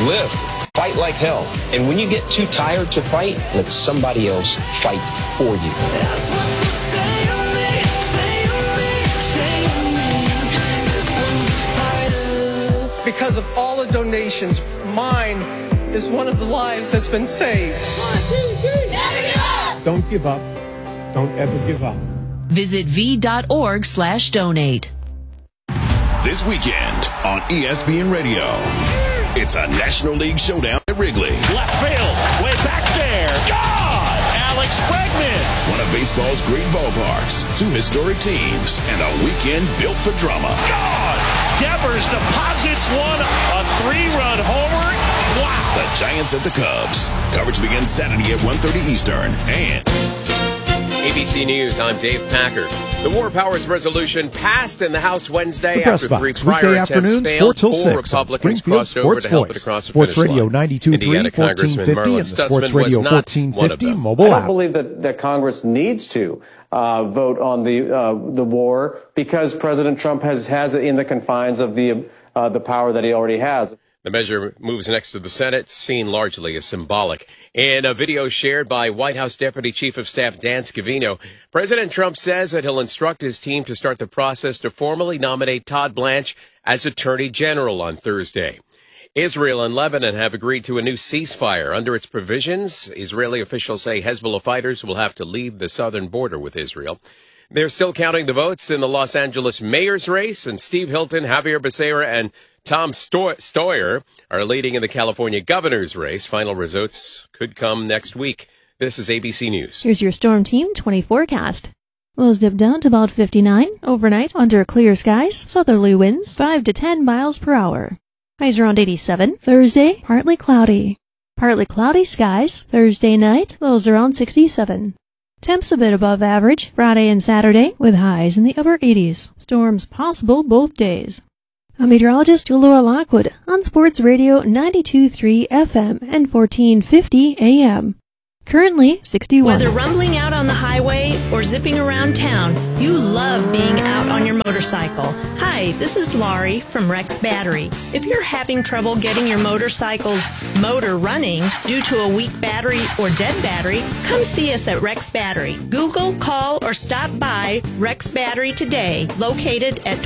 live. Fight like hell. And when you get too tired to fight, let somebody else fight for you. That's what they say to me, say to me, say to me. This one's a fighter. Because of all the donations, mine is one of the lives that's been saved. 1, 2, 3. Never give up. Don't give up. Don't ever give up. Visit v.org/donate. This weekend on ESPN Radio, it's a National League showdown at Wrigley. Left field, way back there. God! Alex Bregman. One of baseball's great ballparks, two historic teams, and a weekend built for drama. God! Devers deposits one, a 3-run homer. Wow! The Giants at the Cubs. Coverage begins Saturday at 1:30 Eastern. And ABC News, I'm Dave Packer. The War Powers Resolution passed in the House Wednesday after 3 prior attempts failed. 4 Republicans crossed over to help it across the finish line. Sports Radio 92.3, 1450, and the Sports Radio 1450 mobile app. I don't believe that Congress needs to vote on the war because President Trump has it in the confines of the power that he already has. The measure moves next to the Senate, seen largely as symbolic. In a video shared by White House Deputy Chief of Staff Dan Scavino, President Trump says that he'll instruct his team to start the process to formally nominate Todd Blanche as Attorney General on Thursday. Israel and Lebanon have agreed to a new ceasefire. Under its provisions, Israeli officials say Hezbollah fighters will have to leave the southern border with Israel. They're still counting the votes in the Los Angeles mayor's race, and Steve Hilton, Javier Becerra, and Tom Steyer are leading in the California governor's race. Final results could come next week. This is ABC News. Here's your Storm Team 20 forecast. Lows dip down to about 59. Overnight, under clear skies, southerly winds 5 to 10 miles per hour. Highs around 87. Thursday, partly cloudy. Partly cloudy skies. Thursday night, lows around 67. Temps a bit above average Friday and Saturday, with highs in the upper 80s. Storms possible both days. I'm meteorologist Laura Lockwood on Sports Radio 92.3 FM and 1450 AM. Currently 61. Whether rumbling out on the highway or zipping around town, you love being out on your motorcycle. Hi, this is Laurie from Rex Battery. If you're having trouble getting your motorcycle's motor running due to a weak battery or dead battery, come see us at Rex Battery. Google, call, or stop by Rex Battery today, located at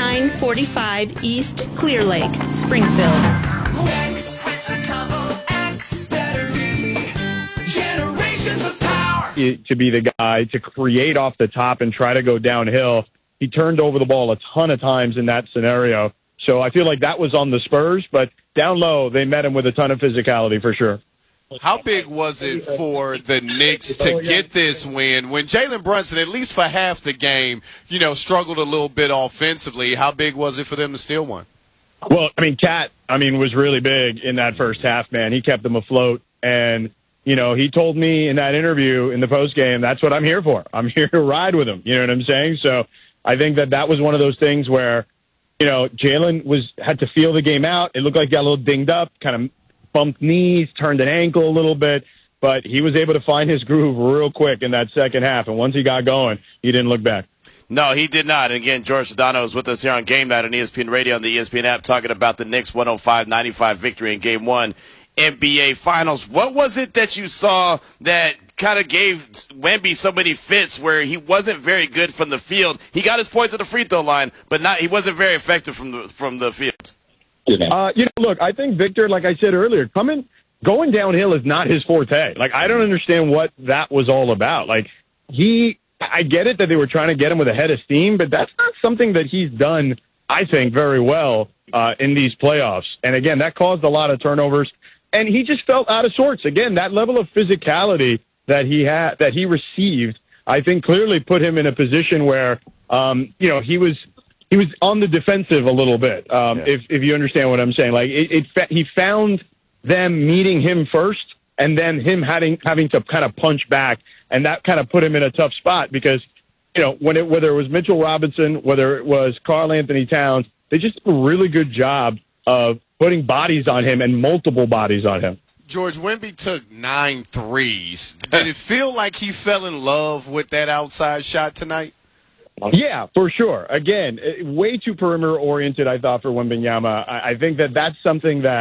2945 East Clear Lake, Springfield. Rex with a combo X battery. Generations of power. To be the guy to create off the top and try to go downhill. He turned over the ball a ton of times in that scenario. So I feel like that was on the Spurs, but down low, they met him with a ton of physicality for sure. How big was it for the Knicks to get this win when Jalen Brunson, at least for half the game, struggled a little bit offensively? How big was it for them to steal one? Well, Cat, was really big in that first half, man. He kept them afloat. And, he told me in that interview in the postgame, that's what I'm here for. I'm here to ride with him. You know what I'm saying? So I think that was one of those things where, Jalen had to feel the game out. It looked like he got a little dinged up, kind of bumped knees, turned an ankle a little bit, but he was able to find his groove real quick in that second half. And once he got going, he didn't look back. No, he did not. And again, George Sedano is with us here on Game Night on ESPN Radio and the ESPN app talking about the Knicks 105-95 victory in Game 1 NBA Finals. What was it that you saw that kind of gave Wemby so many fits where he wasn't very good from the field? He got his points at the free throw line, but he wasn't very effective from the field. Look, I think Victor, like I said earlier, going downhill is not his forte. I don't understand what that was all about. I get it that they were trying to get him with a head of steam, but that's not something that he's done, I think, very well in these playoffs. And again, that caused a lot of turnovers, and he just felt out of sorts. Again, that level of physicality that he received, I think clearly put him in a position where, he was on the defensive a little bit. If you understand what I'm saying, he found them meeting him first, and then him having to kind of punch back, and that kind of put him in a tough spot because, whether it was Mitchell Robinson, whether it was Karl Anthony Towns, they just did a really good job of putting bodies on him and multiple bodies on him. George, Wemby took 9 threes. Did it feel like he fell in love with that outside shot tonight? Yeah, for sure. Again, way too perimeter-oriented, I thought, for Wembanyama. I think that's something that,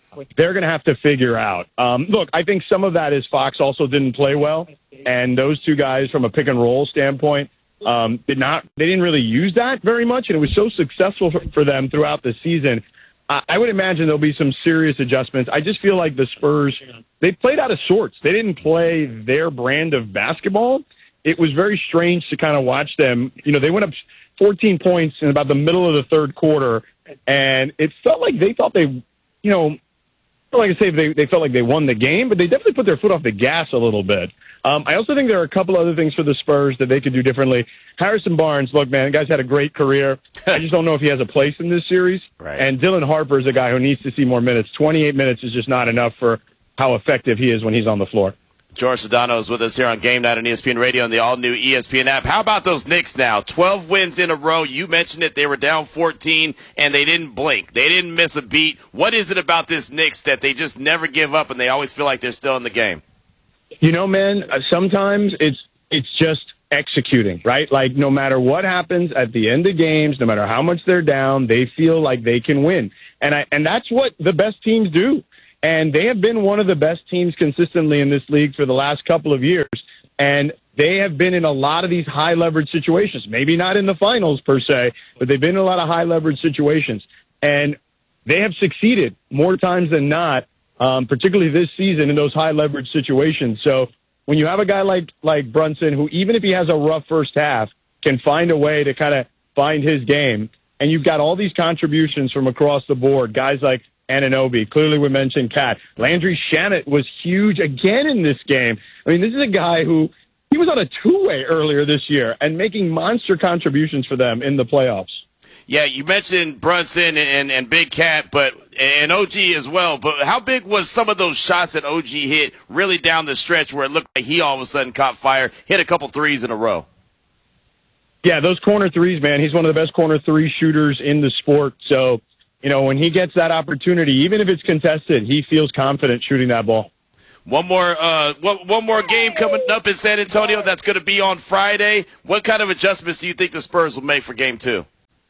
they're going to have to figure out. Look, I think some of that is Fox also didn't play well, and those two guys from a pick and roll standpoint they didn't really use that very much, and it was so successful for them throughout the season. I would imagine there'll be some serious adjustments. I just feel like the Spurs, they played out of sorts. They didn't play their brand of basketball. It was very strange to kind of watch them. You know, they went up 14 points in about the middle of the third quarter, and it felt like they thought they, you know, like I say, they felt like they won the game, but they definitely put their foot off the gas a little bit. I also think there are a couple other things for the Spurs that they could do differently. Harrison Barnes, look, man, the guy's had a great career. I just don't know if he has a place in this series. Right. And Dylan Harper is a guy who needs to see more minutes. 28 minutes is just not enough for how effective he is when he's on the floor. George Sedano is with us here on Game Night on ESPN Radio and the all-new ESPN app. How about those Knicks now? 12 wins in a row. You mentioned it. They were down 14, and they didn't blink. They didn't miss a beat. What is it about this Knicks that they just never give up and they always feel like they're still in the game? You know, man, sometimes it's just executing, right? Like, no matter what happens at the end of games, no matter how much they're down, they feel like they can win. And that's what the best teams do. And they have been one of the best teams consistently in this league for the last couple of years. And they have been in a lot of these high-leverage situations. Maybe not in the finals, per se, but they've been in a lot of high-leverage situations. And they have succeeded more times than not, particularly this season, in those high-leverage situations. So when you have a guy like Brunson, who even if he has a rough first half, can find a way to kind of find his game, and you've got all these contributions from across the board, guys like Anunoby, clearly we mentioned Cat. Landry Shamet was huge again in this game. I mean, this is a guy who, he was on a two-way earlier this year and making monster contributions for them in the playoffs. Yeah, you mentioned Brunson and Big Cat, and OG as well. But how big was some of those shots that OG hit really down the stretch where it looked like he all of a sudden caught fire, hit a couple threes in a row? Yeah, those corner threes, man. He's one of the best corner three shooters in the sport. So, you know, when he gets that opportunity, even if it's contested, he feels confident shooting that ball. One more game coming up in San Antonio that's going to be on Friday. What kind of adjustments do you think the Spurs will make for Game 2?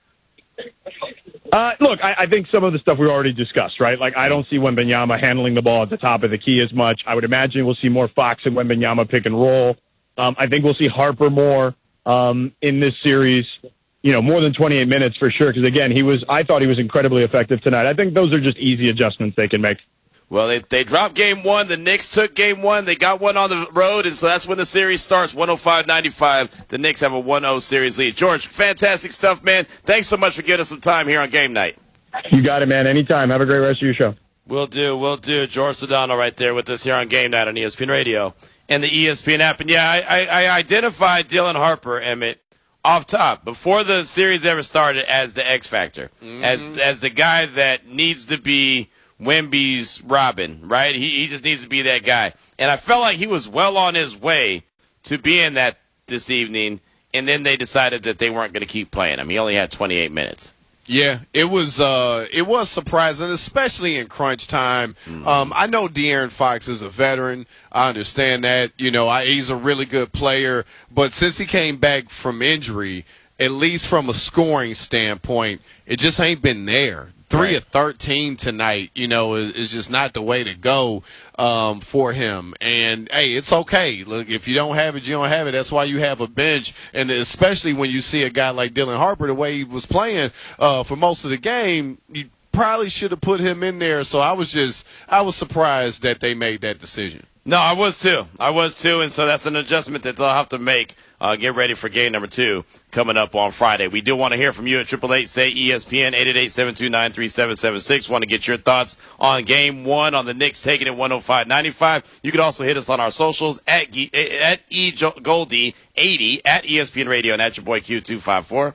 Look, I think some of the stuff we already discussed, right? Like, I don't see Wembanyama handling the ball at the top of the key as much. I would imagine we'll see more Fox and Wembanyama pick and roll. I think we'll see Harper more in this series. You know, more than 28 minutes for sure, because, again, I thought he was incredibly effective tonight. I think those are just easy adjustments they can make. Well, they dropped Game 1. The Knicks took Game 1. They got one on the road, and so that's when the series starts, 105-95. The Knicks have a 1-0 series lead. George, fantastic stuff, man. Thanks so much for giving us some time here on Game Night. You got it, man. Anytime. Have a great rest of your show. Will do. George Sedano right there with us here on Game Night on ESPN Radio and the ESPN app. And, yeah, I identified Dylan Harper, Emmett, off top, before the series ever started, as the X Factor, as the guy that needs to be Wemby's Robin, right? He just needs to be that guy. And I felt like he was well on his way to being that this evening, and then they decided that they weren't going to keep playing him. He only had 28 minutes. Yeah, it was surprising, especially in crunch time. I know De'Aaron Fox is a veteran. I understand that. You know, he's a really good player. But since he came back from injury, at least from a scoring standpoint, it just ain't been there. 3 of 13 tonight, you know, is just not the way to go for him. And, hey, it's okay. Look, if you don't have it, you don't have it. That's why you have a bench. And especially when you see a guy like Dylan Harper, the way he was playing for most of the game, you probably should have put him in there. So I was surprised that they made that decision. No, I was too. And so that's an adjustment that they'll have to make. Get ready for game number 2 coming up on Friday. We do want to hear from you at 888-SAY-ESPN, 888-729-3776. Want to get your thoughts on Game 1 on the Knicks taking it 105-95. You can also hit us on our socials at eGoldie80, at ESPN Radio, and at your boy Q254.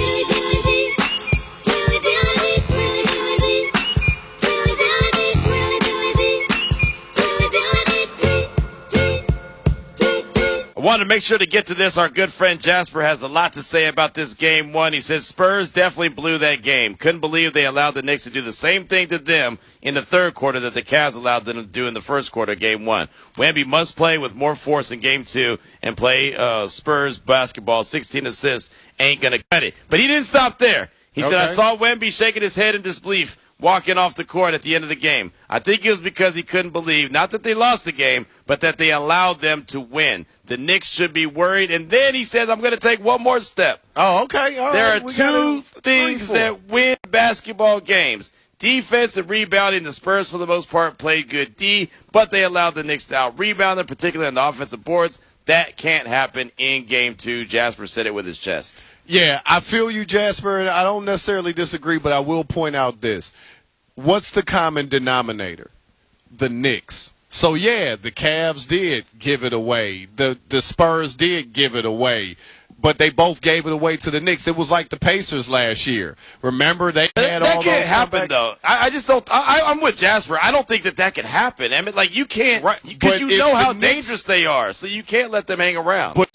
I wanted to make sure to get to this. Our good friend Jasper has a lot to say about this Game 1. He says Spurs definitely blew that game. Couldn't believe they allowed the Knicks to do the same thing to them in the third quarter that the Cavs allowed them to do in the first quarter of Game 1. Wemby must play with more force in Game 2 and play Spurs basketball. 16 assists ain't going to cut it. But he didn't stop there. He said, I saw Wemby shaking his head in disbelief walking off the court at the end of the game. I think it was because he couldn't believe, not that they lost the game, but that they allowed them to win. The Knicks should be worried. And then he says, I'm going to take one more step. Oh, okay. All there right. are two things that win basketball games. Defense and rebounding. The Spurs, for the most part, played good D, but they allowed the Knicks to out-rebound them, particularly on the offensive boards. That can't happen in Game 2. Jasper said it with his chest. Yeah, I feel you, Jasper, and I don't necessarily disagree, but I will point out this. What's the common denominator? The Knicks. So, yeah, the Cavs did give it away. The Spurs did give it away. But they both gave it away to the Knicks. It was like the Pacers last year. Remember, they had all those. That can't happen, though. I just don't. I'm with Jasper. I don't think that can happen. I mean, like, you can't, because you know how dangerous they are. So you can't let them hang around. But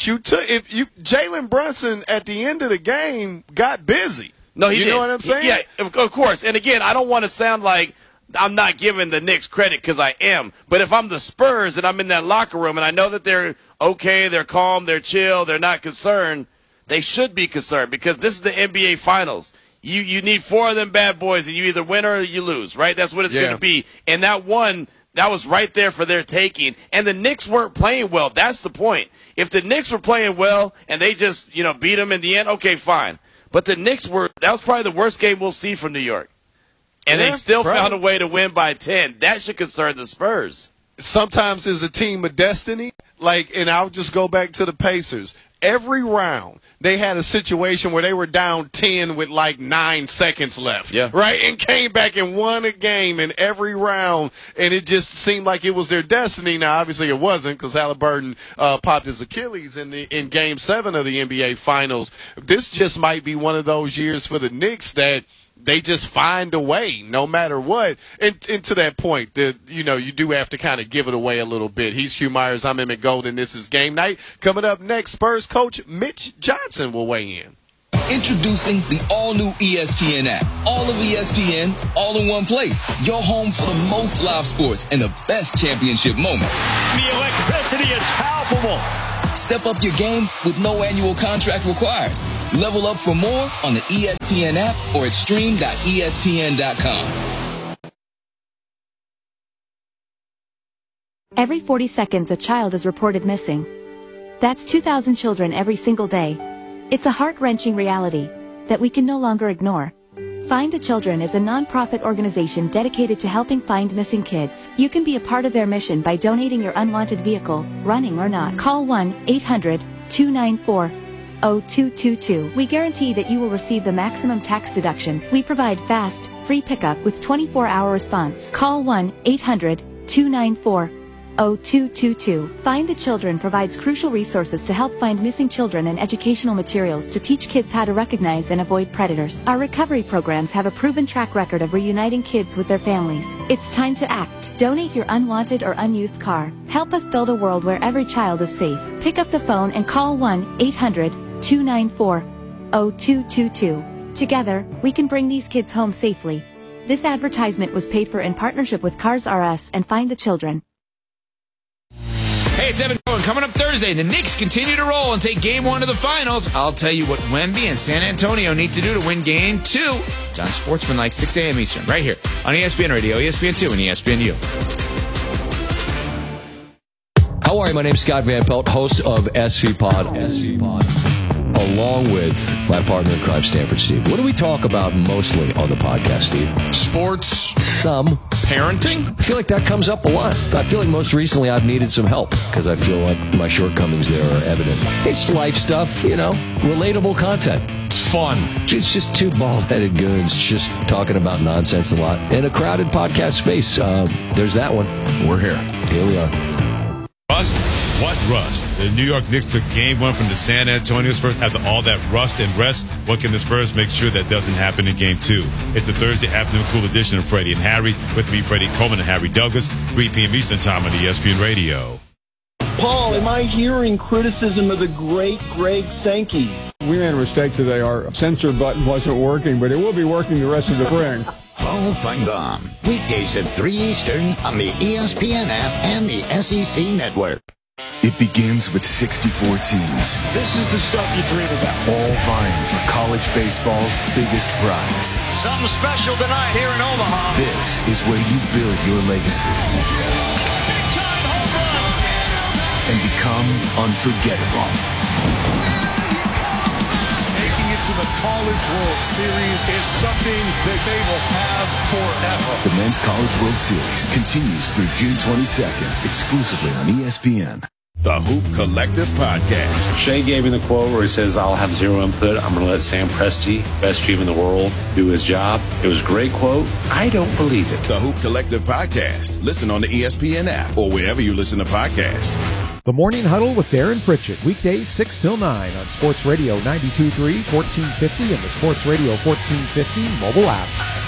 Jalen Brunson at the end of the game got busy. No, he did. You know what I'm saying? Yeah, of course. And again, I don't want to sound like I'm not giving the Knicks credit, because I am. But if I'm the Spurs and I'm in that locker room and I know that they're okay, they're calm, they're chill, they're not concerned, they should be concerned, because this is the NBA Finals. You need 4 of them bad boys, and you either win or you lose, right? That's what it's going to be. And that was right there for their taking. And the Knicks weren't playing well. That's the point. If the Knicks were playing well and they just beat them in the end, okay, fine. But the Knicks that was probably the worst game we'll see from New York. And they still found a way to win by 10. That should concern the Spurs. Sometimes there's a team of destiny. And I'll just go back to the Pacers. Every round, they had a situation where they were down 10 with 9 seconds left. Yeah. Right? And came back and won a game in every round. And it just seemed like it was their destiny. Now, obviously it wasn't, because Halliburton popped his Achilles in Game 7 of the NBA Finals. This just might be one of those years for the Knicks that they just find a way no matter what. And to that point, you do have to kind of give it away a little bit. He's Hugh Myers. I'm Emmett Golden. This is Game Night. Coming up next, Spurs coach Mitch Johnson will weigh in. Introducing the all-new ESPN app. All of ESPN, all in one place. Your home for the most live sports and the best championship moments. The electricity is palpable. Step up your game with no annual contract required. Level up for more on the ESPN app or at stream.espn.com. Every 40 seconds, a child is reported missing. That's 2,000 children every single day. It's a heart-wrenching reality that we can no longer ignore. Find the Children is a non-profit organization dedicated to helping find missing kids. You can be a part of their mission by donating your unwanted vehicle, running or not. Call 1-800-294-0222. We guarantee that you will receive the maximum tax deduction. We provide fast, free pickup with 24-hour response. Call 1-800-294-0222. Find the Children provides crucial resources to help find missing children and educational materials to teach kids how to recognize and avoid predators. Our recovery programs have a proven track record of reuniting kids with their families. It's time to act. Donate your unwanted or unused car. Help us build a world where every child is safe. Pick up the phone and call 1-800-294-0222. Together, we can bring these kids home safely. This advertisement was paid for in partnership with Cars R Us and Find the Children. Hey, it's Evan Cohen. Coming up Thursday, the Knicks continue to roll and take Game 1 of the Finals. I'll tell you what Wemby and San Antonio need to do to win Game 2. It's on Sportsmanlike, 6 a.m. Eastern, right here on ESPN Radio, ESPN2, and ESPNU. How are you? My name's Scott Van Pelt, host of SV Pod, along with my partner in crime, Stanford Steve. What do we talk about mostly on the podcast, Steve? Sports. Some. Parenting? I feel like that comes up a lot. I feel like most recently I've needed some help because I feel like my shortcomings there are evident. It's life stuff, relatable content. It's fun. It's just two bald-headed goons just talking about nonsense a lot in a crowded podcast space. There's that one. We're here. Here we are. Rust? What rust? The New York Knicks took Game 1 from the San Antonio Spurs. After all that rust and rest, what can the Spurs make sure that doesn't happen in Game 2? It's the Thursday afternoon cool edition of Freddie and Harry. With me, Freddie Coleman and Harry Douglas, 3 p.m. Eastern Time on ESPN Radio. Paul, am I hearing criticism of the great Greg Sankey? We made a mistake today. Our censor button wasn't working, but it will be working the rest of the spring. Paul Feinbaum, weekdays at 3 Eastern on the ESPN app and the SEC Network. It begins with 64 teams. This is the stuff you dream about. All vying for college baseball's biggest prize. Something special tonight here in Omaha. This is where you build your legacy and become unforgettable. Making it to the College World Series is something that they will have forever. The Men's College World Series continues through June 22nd, exclusively on ESPN. The Hoop Collective Podcast. Shea gave me the quote where he says, I'll have zero input. I'm going to let Sam Presti, best GM in the world, do his job. It was a great quote. I don't believe it. The Hoop Collective Podcast. Listen on the ESPN app or wherever you listen to podcasts. The Morning Huddle with Darren Pritchett, weekdays 6 till 9 on Sports Radio 92.3, 1450, and the Sports Radio 1450 mobile app.